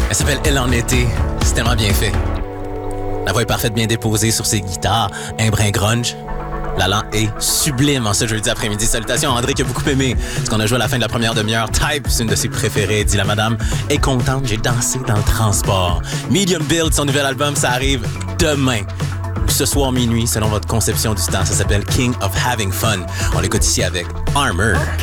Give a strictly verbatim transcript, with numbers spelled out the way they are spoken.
Elle s'appelle Elle en été. C'est tellement bien fait. La voix est parfaite, bien déposée sur ses guitares, un brin grunge. L'allant est sublime en ce jeudi après-midi. Salutations à André qui a beaucoup aimé ce qu'on a joué à la fin de la première demi-heure. Type, c'est une de ses préférées, dit la madame. Est contente, j'ai dansé dans le transport. Medium Build, son nouvel album, ça arrive demain. Ou ce soir minuit, selon votre conception du temps. Ça s'appelle King of Having Fun. On l'écoute ici avec Armor.